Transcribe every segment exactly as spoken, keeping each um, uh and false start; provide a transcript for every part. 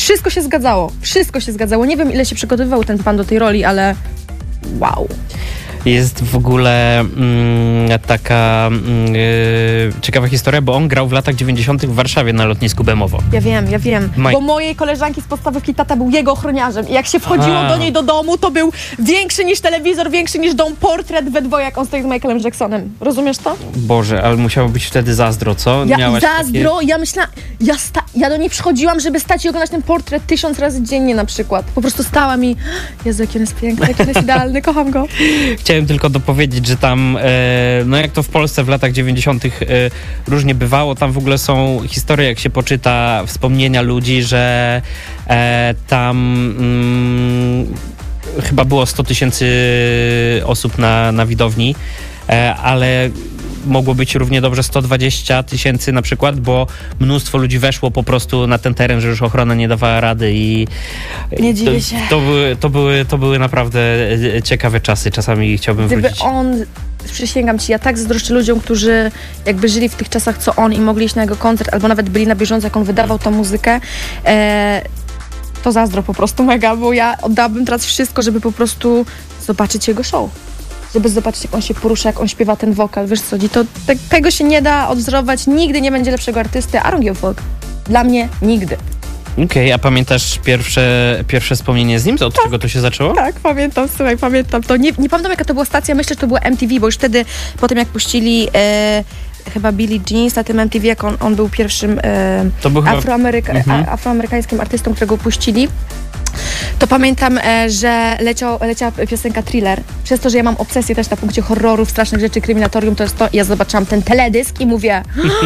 wszystko się zgadzało. Wszystko się zgadzało. Nie wiem, ile się przygotowywał ten pan do tej roli, ale wow. Jest w ogóle mm, taka mm, yy, ciekawa historia, bo on grał w latach dziewięćdziesiątych w Warszawie na lotnisku Bemowo. Ja wiem, ja wiem. Mike. Bo mojej koleżanki z podstawówki tata był jego ochroniarzem i jak się wchodziło A. do niej do domu, to był większy niż telewizor, większy niż dom, portret we dwoje, jak on stoi z Michaelem Jacksonem. Rozumiesz to? Boże, ale musiało być wtedy zazdro, co? Ja Miałaś zazdro, takie... ja myślałam, ja, sta, ja do niej przychodziłam, żeby stać i oglądać ten portret tysiąc razy dziennie na przykład. Po prostu stałam i Jezu, jaki on jest piękny, jaki on jest idealny, kocham go. Chciałem tylko dopowiedzieć, że tam, e, no jak to w Polsce w latach dziewięćdziesiątych e, różnie bywało, tam w ogóle są historie, jak się poczyta wspomnienia ludzi, że e, tam mm, chyba było sto tysięcy osób na, na widowni, e, ale mogło być równie dobrze sto dwadzieścia tysięcy na przykład, bo mnóstwo ludzi weszło po prostu na ten teren, że już ochrona nie dawała rady i Nie dziwię się. To, to, były, to, były, to były naprawdę ciekawe czasy. Czasami chciałbym Gdyby wrócić. on, przysięgam ci, ja tak zazdroszczę ludziom, którzy jakby żyli w tych czasach, co on i mogli iść na jego koncert, albo nawet byli na bieżąco, jak on wydawał tą muzykę. E, to zazdro po prostu mega, bo ja oddałabym teraz wszystko, żeby po prostu zobaczyć jego show. Żeby zobaczyć, jak on się porusza, jak on śpiewa ten wokal. Wiesz co, to te, tego się nie da odwzorować. Nigdy nie będzie lepszego artysty. I don't give a fuck. Dla mnie nigdy. Okej, okay, a pamiętasz pierwsze, pierwsze wspomnienie z nim? Od tak. czego to się zaczęło? Tak, pamiętam, słuchaj, pamiętam to. Nie, nie pamiętam, jaka to była stacja. Myślę, że to było M T V, bo już wtedy, po tym jak puścili e, chyba Billie Jeans na tym M T V, jak on, on był pierwszym e, to był afroameryka- chyba... mhm. a, afroamerykańskim artystą, którego puścili. To pamiętam, e, że leciał, leciała piosenka Thriller. Przez to, że ja mam obsesję też na punkcie horrorów, strasznych rzeczy, kryminatorium, to jest to. Ja zobaczyłam ten teledysk i mówię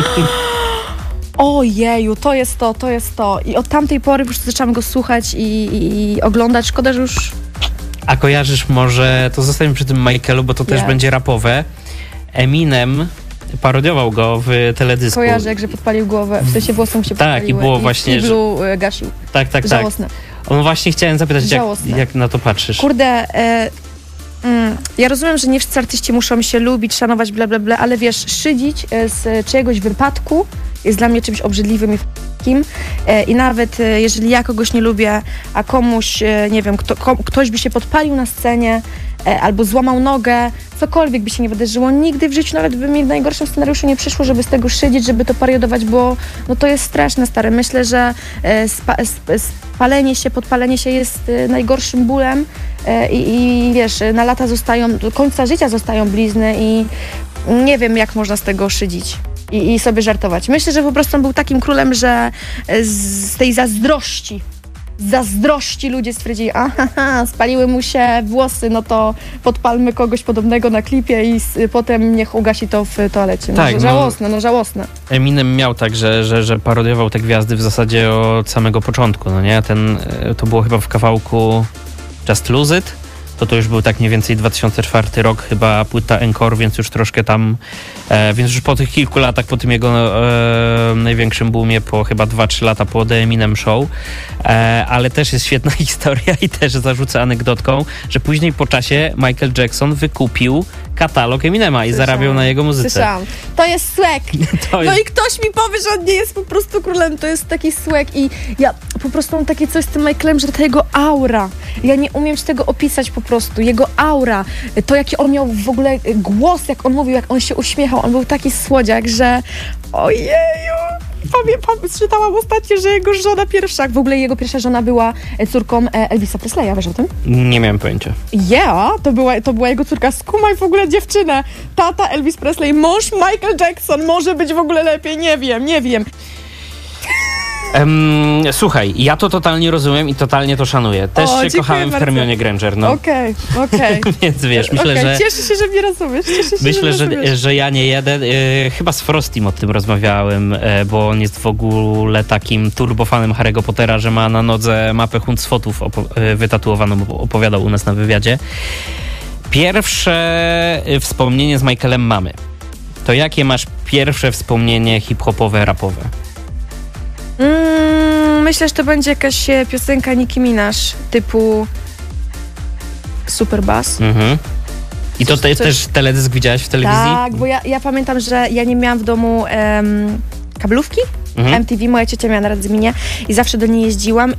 ojeju, to jest to, to jest to. I od tamtej pory po prostu zaczęłam go słuchać i, i, i oglądać. Szkoda, że już... A kojarzysz może, to zostańmy przy tym Michaelu, bo to też Yeah. będzie rapowe. Eminem parodiował go w teledysku. Kojarzę, jak że podpalił głowę, w sensie włosem się Tak, podpaliły. i było właśnie, I w kiblu że... gasił. Tak, tak, Żałosne. tak. On właśnie chciałem zapytać, jak, jak na to patrzysz. Kurde, e, mm, ja rozumiem, że nie wszyscy artyści muszą się lubić, szanować, bla, bla, bla, ale wiesz, szydzić e, z czyjegoś wypadku jest dla mnie czymś obrzydliwym i f***kim. E, I nawet e, jeżeli ja kogoś nie lubię, a komuś, e, nie wiem, kto, ko, ktoś by się podpalił na scenie, e, albo złamał nogę, cokolwiek by się nie wydarzyło, nigdy w życiu nawet by mi w najgorszym scenariuszu nie przyszło, żeby z tego szydzić, żeby to pariodować, bo no to jest straszne, stare. Myślę, że e, spa, sp, spalenie się, podpalenie się jest e, najgorszym bólem e, i, i wiesz, na lata zostają, do końca życia zostają blizny i nie wiem, jak można z tego szydzić. I, i sobie żartować. Myślę, że po prostu on był takim królem, że z tej zazdrości, z zazdrości ludzie stwierdzili, aha, spaliły mu się włosy, no to podpalmy kogoś podobnego na klipie i s, potem niech ugasi to w toalecie. No, tak, no, żałosne, no żałosne. Eminem miał tak, że, że, że parodiował te gwiazdy w zasadzie od samego początku, no nie? Ten, to było chyba w kawałku Just Lose It. To to już był tak mniej więcej dwa tysiące czwarty rok, chyba płyta Encore, więc już troszkę tam, e, więc już po tych kilku latach, po tym jego e, największym boomie, po chyba dwa trzy lata po The Eminem Show, e, ale też jest świetna historia i też zarzucę anegdotką, że później po czasie Michael Jackson wykupił katalog Eminema i Słyszałam. zarabiał na jego muzyce. Słyszałam. To jest swag. To No jest... i ktoś mi powie, że on nie jest po prostu królem, to jest taki swag i ja po prostu mam takie coś z tym Michaelem, że ta jego aura, ja nie umiem ci tego opisać po prostu, jego aura, to jaki on miał w ogóle głos, jak on mówił, jak on się uśmiechał, on był taki słodziak, że ojeju, pamiętam, czytałam ostatnio, że jego żona pierwsza, w ogóle jego pierwsza żona była córką Elvisa Presleya, wiesz o tym? Nie miałem pojęcia. Yeah, to była, to była jego córka, skumaj w ogóle dziewczynę, tata Elvis Presley, mąż Michael Jackson, może być w ogóle lepiej, nie wiem, nie wiem. Um, słuchaj, ja to totalnie rozumiem i totalnie to szanuję. Też O, się kochałem bardzo. w Hermionie Granger, no. Okej, okay, okej. Okay. Więc wiesz, myślę, okay, że... Cieszę się, że mnie rozumiesz. Cieszę się, Myślę, że, że, że ja nie jeden. Yy, chyba z Frostym o tym rozmawiałem, yy, bo on jest w ogóle takim turbofanem Harry'ego Pottera, że ma na nodze mapę Huncfotów opo- yy, wytatuowaną, bo opowiadał u nas na wywiadzie. Pierwsze yy, wspomnienie z Michaelem mamy. To jakie masz pierwsze wspomnienie hip-hopowe, rapowe? Mm, myślę, że to będzie jakaś piosenka Nicki Minaj, typu Super Bass. Mhm. I to Coś, te, coś... też teledysk widziałaś w telewizji? Tak, bo ja, ja pamiętam, że ja nie miałam w domu em, kablówki. Mhm. M T V, moja ciocia miała na Radzyminie i zawsze do niej jeździłam